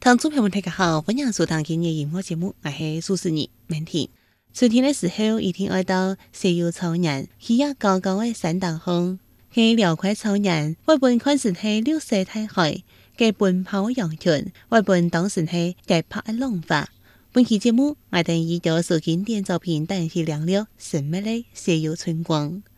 听众朋友们大家好，欢迎收听今日音乐节目，我是主持人明婷。春天的时候，一定爱到西游草原，去呀高高的山顶上，去辽阔草原，外本看成是绿色大海，嘅奔跑羊群，外本当成是嘅拍的浪花。本期节目，我哋以咗首经典作品，但是亮了神秘的西游春光。